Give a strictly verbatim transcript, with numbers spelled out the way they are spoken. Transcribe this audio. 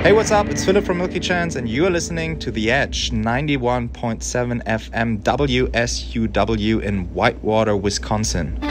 Hey, what's up? It's Philip from Milky Chance, and you are listening to The Edge, ninety-one point seven F M W S U W in Whitewater, Wisconsin.